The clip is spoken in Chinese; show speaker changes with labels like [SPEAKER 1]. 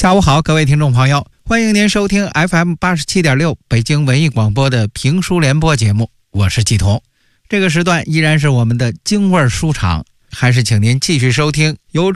[SPEAKER 1] 下午好，各位听众朋友，欢迎您收听 FM87.6 北京文艺广播的评书联播节目，我是季彤。这个时段依然是我们的京味书场，还是请您继续收听由